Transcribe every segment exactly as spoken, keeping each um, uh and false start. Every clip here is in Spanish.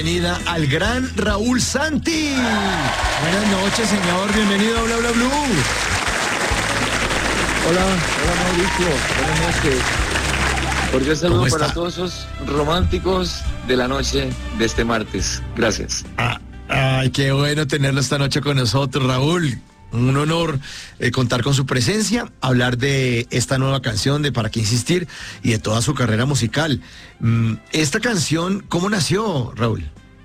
Bienvenida al gran Raúl Santi. Buenas noches, señor. Bienvenido a Bla Bla Blue. Hola, hola Mauricio. Buenas noches. Cordial saludo para todos esos románticos de la noche de este martes. Gracias. Ah, ay, qué bueno tenerlo esta noche con nosotros, Raúl. Un honor eh, contar con su presencia, hablar de esta nueva canción de Para qué insistir y de toda su carrera musical. Mm, esta canción, ¿cómo nació, Raúl?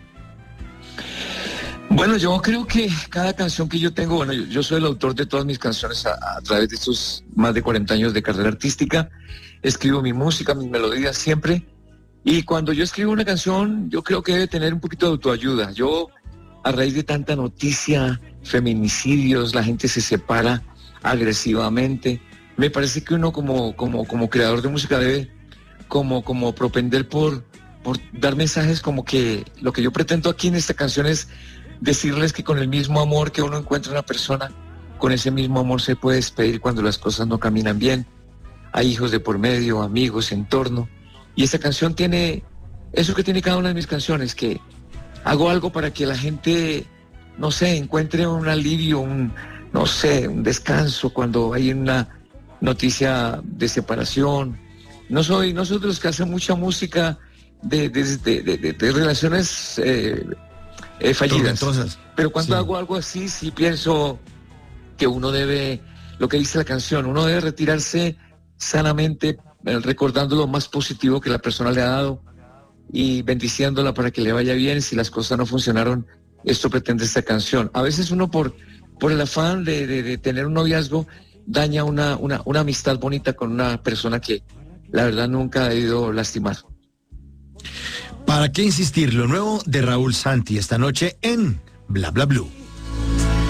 Bueno, yo creo que cada canción que yo tengo, bueno, yo, yo soy el autor de todas mis canciones a, a través de estos más de cuarenta años de carrera artística. Escribo mi música, mis melodías siempre. Y cuando yo escribo una canción, yo creo que debe tener un poquito de autoayuda. Yo, a raíz de tanta noticia, feminicidios, la gente se separa agresivamente. Me parece que uno como, como, como creador de música debe como, como propender por, por dar mensajes como que lo que yo pretendo aquí en esta canción es decirles que con el mismo amor que uno encuentra en una persona, con ese mismo amor se puede despedir cuando las cosas no caminan bien. Hay hijos de por medio, amigos, entorno. Y esta canción tiene eso que tiene cada una de mis canciones, que hago algo para que la gente, no sé, encuentre un alivio, un, no sé, un descanso cuando hay una noticia de separación. No soy, no soy de los que hacen mucha música de, de, de, de, de, de relaciones eh, eh, fallidas. Pero cuando sí. hago algo así, sí pienso que uno debe, lo que dice la canción, uno debe retirarse sanamente, eh, recordando lo más positivo que la persona le ha dado y bendiciéndola para que le vaya bien. Si las cosas no funcionaron, esto pretende esta canción. A veces uno por, por el afán de, de, de tener un noviazgo daña una, una, una amistad bonita con una persona que la verdad nunca ha debido lastimar. ¿Para qué insistir? Lo nuevo de Raúl Santi esta noche en Bla Bla Blue.